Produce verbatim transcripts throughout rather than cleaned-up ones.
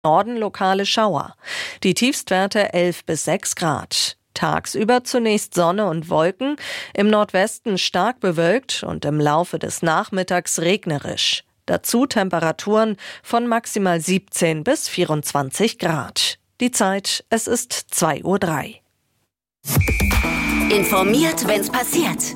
Norden lokale Schauer. Die Tiefstwerte elf bis sechs Grad. Tagsüber zunächst Sonne und Wolken, im Nordwesten stark bewölkt und im Laufe des Nachmittags regnerisch. Dazu Temperaturen von maximal siebzehn bis vierundzwanzig Grad. Die Zeit, es ist zwei Uhr drei. Informiert, wenn's passiert.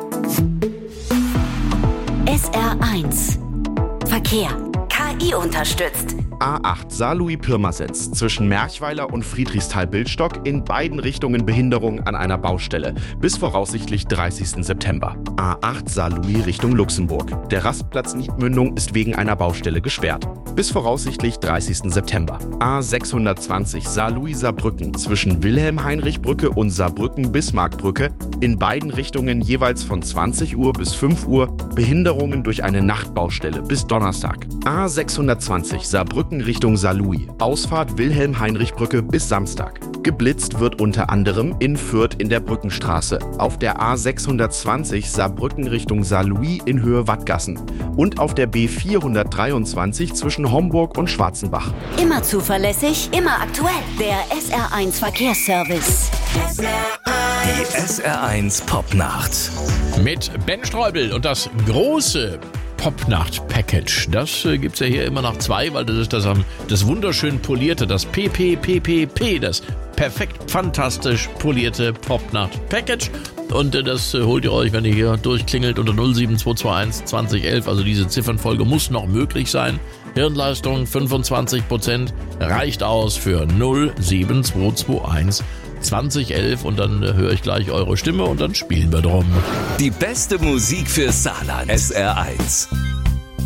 S R eins Verkehr. K I unterstützt. A acht Saarlouis-Pirmasens zwischen Merchweiler und Friedrichsthal-Bildstock in beiden Richtungen Behinderung an einer Baustelle bis voraussichtlich dreißigsten September. A acht Saarlouis Richtung Luxemburg. Der Rastplatz Niedmündung ist wegen einer Baustelle gesperrt. Bis voraussichtlich dreißigsten September. A sechshundertzwanzig Saarlouis-Saarbrücken zwischen Wilhelm-Heinrich-Brücke und Saarbrücken-Bismarck-Brücke in beiden Richtungen jeweils von zwanzig Uhr bis fünf Uhr Behinderungen durch eine Nachtbaustelle bis Donnerstag. A sechshundertzwanzig Saarbrücken Richtung Saarlouis. Ausfahrt Wilhelm-Heinrich-Brücke bis Samstag. Geblitzt wird unter anderem in Fürth in der Brückenstraße, auf der A sechshundertzwanzig Saarbrücken Richtung Saarlouis in Höhe Wattgassen und auf der B vierhundertdreiundzwanzig zwischen Homburg und Schwarzenbach. Immer zuverlässig, immer aktuell. Der S R eins Verkehrsservice. Die S R eins Popnacht. Mit Ben Streubel und das große Popnacht-Package. Das äh, gibt's ja hier immer noch zwei, weil das ist das, um, das wunderschön polierte, das P P P P P, das perfekt fantastisch polierte Popnacht-Package. Und äh, das äh, holt ihr euch, wenn ihr hier durchklingelt unter null sieben zwei zwei eins zwanzig elf. Also diese Ziffernfolge muss noch möglich sein. Hirnleistung fünfundzwanzig Prozent reicht aus für null sieben zwei zwei eins zwanzig elf und dann äh, höre ich gleich eure Stimme und dann spielen wir drum. Die beste Musik für Saarland. S R eins.